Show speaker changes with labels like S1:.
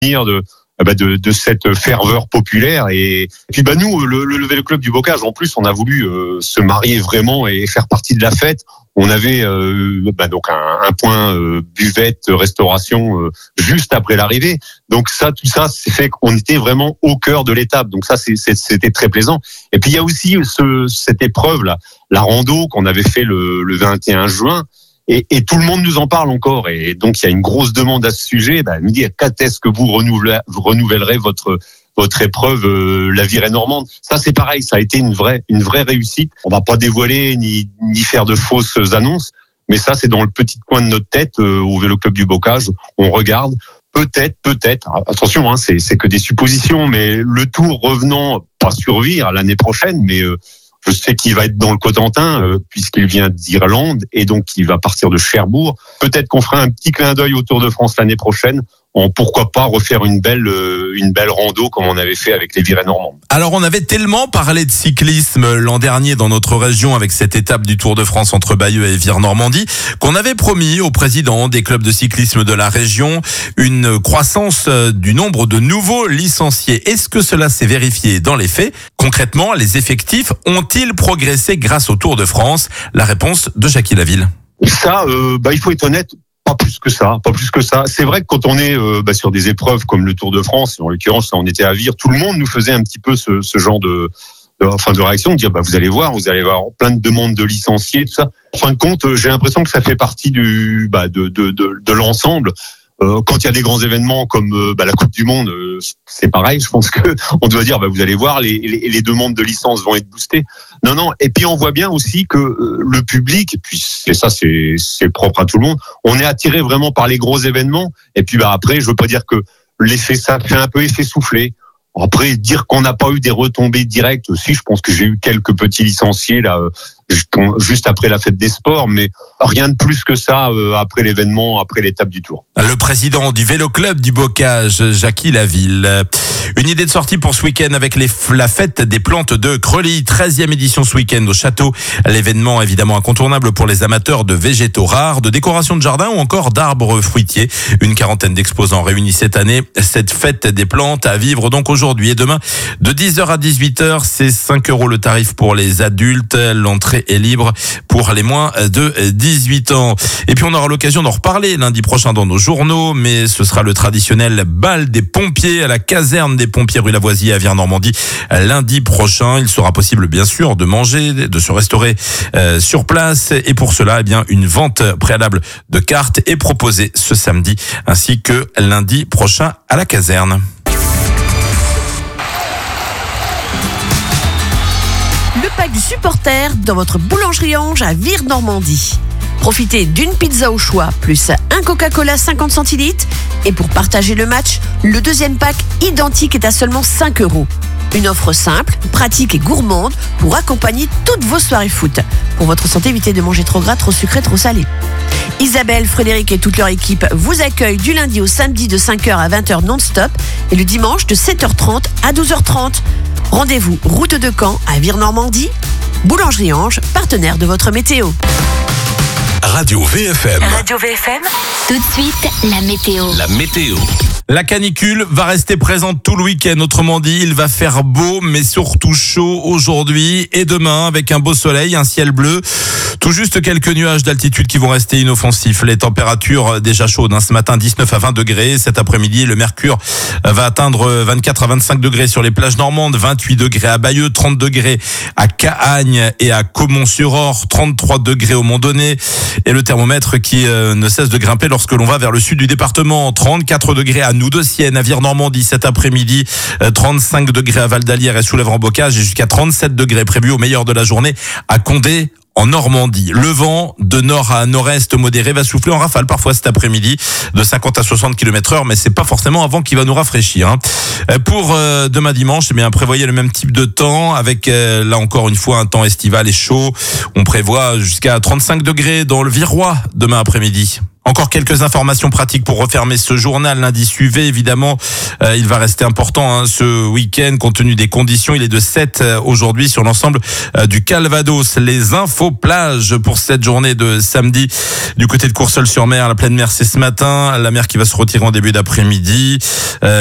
S1: de cette ferveur populaire. Et puis nous, le Vélo Club du Bocage, en plus, on a voulu se marier vraiment et faire partie de la fête. On avait donc un point buvette, restauration juste après l'arrivée. Donc tout ça, c'est fait qu'on était vraiment au cœur de l'étape. Donc ça, c'était très plaisant. Et puis il y a aussi cette épreuve là, la rando qu'on avait fait le 21 juin. Et tout le monde nous en parle encore. Et donc, il y a une grosse demande à ce sujet. Nous dire, quand est-ce que vous renouvellerez votre épreuve, la virée normande? Ça, c'est pareil. Ça a été une vraie réussite. On va pas dévoiler ni faire de fausses annonces. Mais ça, c'est dans le petit coin de notre tête, au Vélo Club du Bocage. On regarde. Peut-être. Attention, c'est que des suppositions. Mais le Tour revenant, pas survivre l'année prochaine, mais, je sais qu'il va être dans le Cotentin, puisqu'il vient d'Irlande, et donc il va partir de Cherbourg. Peut-être qu'on fera un petit clin d'œil au Tour de France l'année prochaine. Pourquoi pas refaire une belle rando comme on avait fait avec les virées normandes.
S2: Alors on avait tellement parlé de cyclisme l'an dernier dans notre région avec cette étape du Tour de France entre Bayeux et Vire-Normandie qu'on avait promis au président des clubs de cyclisme de la région une croissance du nombre de nouveaux licenciés. Est-ce que cela s'est vérifié dans les faits? Concrètement, les effectifs ont-ils progressé grâce au Tour de France? La réponse de Jackie Laville.
S1: Ça, il faut être honnête. Pas plus que ça. C'est vrai que quand on est sur des épreuves comme le Tour de France, en l'occurrence, on était à Vire, tout le monde nous faisait un petit peu ce genre de réaction, de dire vous allez voir plein de demandes de licenciés, tout ça. En fin de compte, j'ai l'impression que ça fait partie de l'ensemble. Quand il y a des grands événements comme la Coupe du Monde, c'est pareil. Je pense que on doit dire vous allez voir les demandes de licence vont être boostées. Non. Et puis on voit bien aussi que le public, et puis c'est propre à tout le monde. On est attiré vraiment par les gros événements. Et puis après, je veux pas dire que ça fait un peu effet soufflé. Après, dire qu'on n'a pas eu des retombées directes aussi, je pense que j'ai eu quelques petits licenciés là juste après la fête des sports, mais rien de plus que ça après l'événement, après l'étape du Tour.
S2: Le président du Vélo Club du Bocage, Jackie Laville. Une idée de sortie pour ce week-end avec la fête des plantes de Creully, 13e édition ce week-end au château. L'événement évidemment incontournable pour les amateurs de végétaux rares, de décoration de jardin ou encore d'arbres fruitiers. Une quarantaine d'exposants réunis cette année. Cette fête des plantes à vivre donc aujourd'hui et demain de 10h à 18h. C'est 5 € le tarif pour les adultes. L'entrée est libre pour les moins de 18 ans. Et puis on aura l'occasion d'en reparler lundi prochain dans nos journaux, mais ce sera le traditionnel bal des pompiers à la caserne des pompiers rue Lavoisier à Vire-Normandie lundi prochain. Il sera possible bien sûr de manger, de se restaurer sur place, et pour cela une vente préalable de cartes est proposée ce samedi ainsi que lundi prochain à la caserne.
S3: Le pack du supporter dans votre boulangerie Ange à Vire-Normandie. Profitez d'une pizza au choix, plus un Coca-Cola 50 centilitres. Et pour partager le match, le deuxième pack identique est à seulement 5 €. Une offre simple, pratique et gourmande pour accompagner toutes vos soirées foot. Pour votre santé, évitez de manger trop gras, trop sucré, trop salé. Isabelle, Frédéric et toute leur équipe vous accueillent du lundi au samedi de 5h à 20h non-stop et le dimanche de 7h30 à 12h30. Rendez-vous route de Caen à Vire-Normandie. Boulangerie Ange, partenaire de votre météo.
S4: Radio VFM.
S5: Radio VFM. Tout de suite, la météo.
S2: La canicule va rester présente tout le week-end. Autrement dit, il va faire beau, mais surtout chaud aujourd'hui et demain avec un beau soleil, un ciel bleu. Tout juste quelques nuages d'altitude qui vont rester inoffensifs. Les températures déjà chaudes. Ce matin, 19 à 20 degrés. Cet après-midi, le mercure va atteindre 24 à 25 degrés sur les plages normandes, 28 degrés à Bayeux, 30 degrés à Cahagnes et à Caumont-sur-Orge, 33 degrés au Mont-Donné. Et le thermomètre qui ne cesse de grimper lorsque l'on va vers le sud du département. 34 degrés à Noudocienne, à Vire-Normandie cet après-midi. 35 degrés à Val-d'Alière et Soulèvre-en-Bocage et jusqu'à 37 degrés prévus au meilleur de la journée à Condé, en Normandie. Le vent de nord à nord-est modéré va souffler en rafale parfois cet après-midi de 50 à 60 km/h, mais c'est pas forcément un vent qui va nous rafraîchir. Pour demain dimanche, prévoyez le même type de temps avec là encore une fois un temps estival et chaud. On prévoit jusqu'à 35 degrés dans le Virois demain après-midi. Encore quelques informations pratiques pour refermer ce journal lundi. Suivez évidemment il va rester important ce week-end compte tenu des conditions. Il est de 7 aujourd'hui sur l'ensemble du Calvados. Les infos plages pour cette journée de samedi du côté de Courseulles-sur-Mer. La pleine mer, c'est ce matin. La mer qui va se retirer en début d'après-midi.